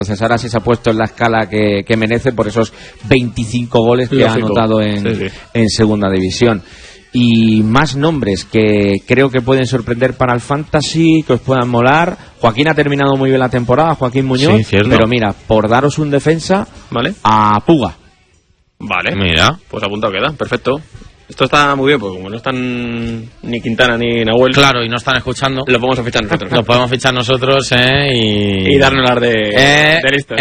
Entonces ahora sí se ha puesto en la escala que merece por esos 25 goles que ha anotado en segunda división. Y más nombres que creo que pueden sorprender para el Fantasy, que os puedan molar. Joaquín ha terminado muy bien la temporada, Joaquín Muñoz, pero mira, por daros un defensa, ¿vale? A Puga. Vale, mira, pues apuntado queda, perfecto. Esto está muy bien, porque como no están ni Quintana ni Nahuel... Claro, y no están escuchando. Lo podemos fichar nosotros. Lo podemos fichar nosotros, y darnos las de listo.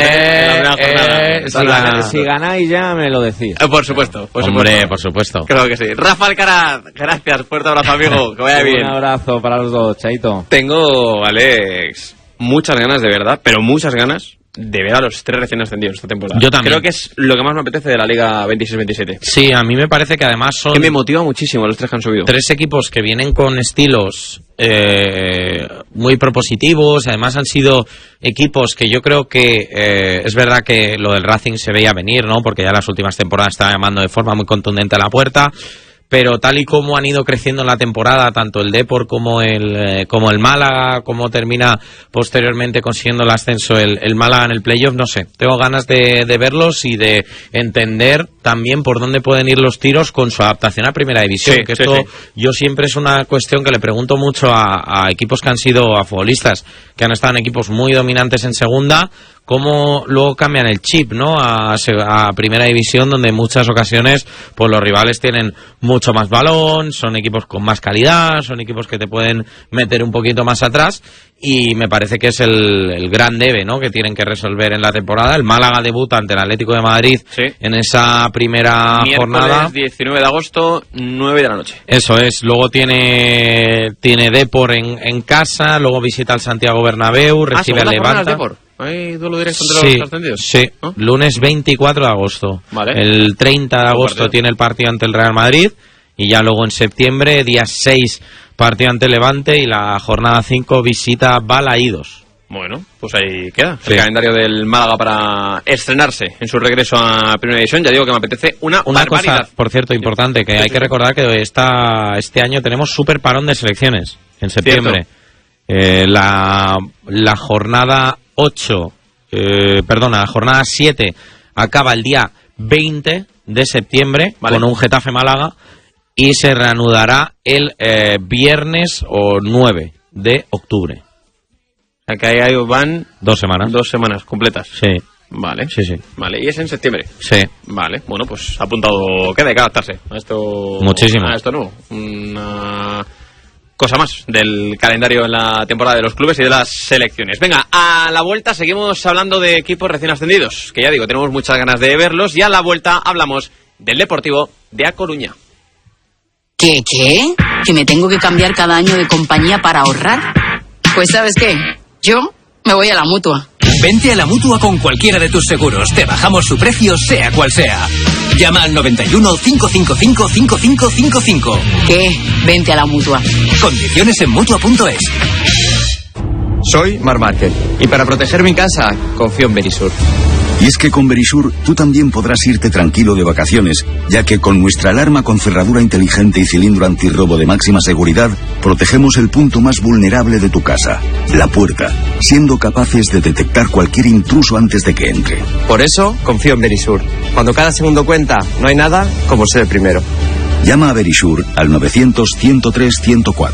Si ganáis ya me lo decís. Por supuesto. Hombre, por supuesto. Creo que sí. Rafa Alcaraz, gracias, fuerte abrazo, amigo, que vaya bien. Un abrazo para los dos, chaito. Tengo, Alex, muchas ganas, de verdad, pero muchas ganas de ver a los 3 recién ascendidos esta temporada. Yo también. Creo que es lo que más me apetece de la Liga 26-27. Sí, a mí me parece que además son... Que me motiva muchísimo los 3 que han subido. 3 equipos que vienen con estilos muy propositivos. Además han sido equipos que yo creo que es verdad que lo del Racing se veía venir, ¿no? Porque ya las últimas temporadas estaba llamando de forma muy contundente a la puerta. Pero tal y como han ido creciendo en la temporada, tanto el Depor como el Málaga, como termina posteriormente consiguiendo el ascenso el Málaga en el playoff, no sé. Tengo ganas de verlos y de entender también por dónde pueden ir los tiros con su adaptación a Primera División. Sí, que esto yo siempre es una cuestión que le pregunto mucho a equipos que han sido, a futbolistas que han estado en equipos muy dominantes en Segunda, cómo luego cambian el chip, ¿no? A Primera División, donde en muchas ocasiones pues los rivales tienen mucho más balón, son equipos con más calidad, son equipos que te pueden meter un poquito más atrás, y me parece que es el gran debe, ¿no? Que tienen que resolver en la temporada. El Málaga debuta ante el Atlético de Madrid en esa primera jornada. 19 de agosto, 9 de la noche. Eso es. Luego tiene Depor en casa, luego visita al Santiago Bernabéu, recibe al Levante. ¿Hay duelo directo entre los ascendidos? Sí, ¿no? Lunes 24 de agosto. Vale. El 30 de agosto tiene el partido ante el Real Madrid, y ya luego en septiembre, día 6, partido ante el Levante, y la jornada 5 visita Balaídos. Bueno, pues ahí queda el calendario del Málaga para estrenarse en su regreso a Primera División. Ya digo que me apetece una barbaridad. Cosa, por cierto, importante, que hay que recordar que este año tenemos súper parón de selecciones en septiembre. La jornada 7 acaba el día 20 de septiembre con un Getafe Málaga, y se reanudará el viernes 9 de octubre. O sea que ahí van 2 semanas. 2 semanas completas. Sí. Vale. Sí. Vale, y es en septiembre. Sí. Vale, bueno, pues apuntado queda, hay que adaptarse a esto. Muchísimo. A esto nuevo. Una cosa más del calendario en la temporada de los clubes y de las selecciones. Venga, a la vuelta seguimos hablando de equipos recién ascendidos, que ya digo, tenemos muchas ganas de verlos, y a la vuelta hablamos del Deportivo de A Coruña. ¿Qué? ¿Que me tengo que cambiar cada año de compañía para ahorrar? Pues ¿sabes qué? Yo me voy a la Mutua. Vente a la Mutua con cualquiera de tus seguros. Te bajamos su precio, sea cual sea. Llama al 91 555 5555. ¿Qué? Vente a la Mutua. Condiciones en Mutua.es. Soy Mar Márquez, y para proteger mi casa confío en Verisur. Y es que con Verisur tú también podrás irte tranquilo de vacaciones, ya que con nuestra alarma con cerradura inteligente y cilindro antirrobo de máxima seguridad, protegemos el punto más vulnerable de tu casa, la puerta, siendo capaces de detectar cualquier intruso antes de que entre. Por eso confío en Verisur. Cuando cada segundo cuenta, no hay nada como ser el primero. Llama a Verisur al 900-103-104.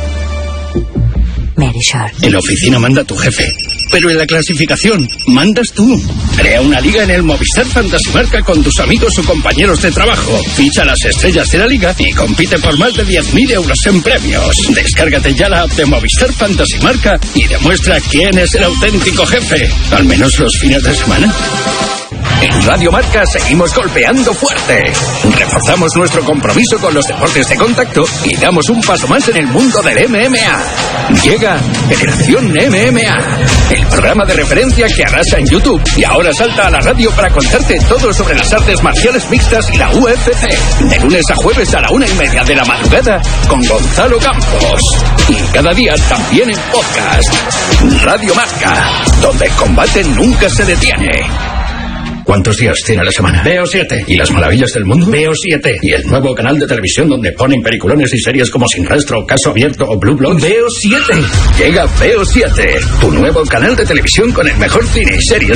En la oficina manda tu jefe, pero en la clasificación mandas tú. Crea una liga en el Movistar Fantasy Marca con tus amigos o compañeros de trabajo. Ficha las estrellas de la liga y compite por más de 10.000 euros en premios. Descárgate ya la app de Movistar Fantasy Marca y demuestra quién es el auténtico jefe, al menos los fines de semana. En Radio Marca seguimos golpeando fuerte. Reforzamos nuestro compromiso con los deportes de contacto y damos un paso más en el mundo del MMA. Llega Federación MMA, el programa de referencia que arrasa en YouTube y ahora salta a la radio para contarte todo sobre las artes marciales mixtas y la UFC. De lunes a jueves a la 1:30 de la madrugada con Gonzalo Campos. Y cada día también en podcast. Radio Marca, donde el combate nunca se detiene. ¿Cuántos días tiene la semana? Veo 7. ¿Y las maravillas del mundo? Veo 7. ¿Y el nuevo canal de televisión donde ponen peliculones y series como Sin Rastro, Caso Abierto o Blue Bloods? Veo 7. Llega Veo 7, tu nuevo canal de televisión con el mejor cine y series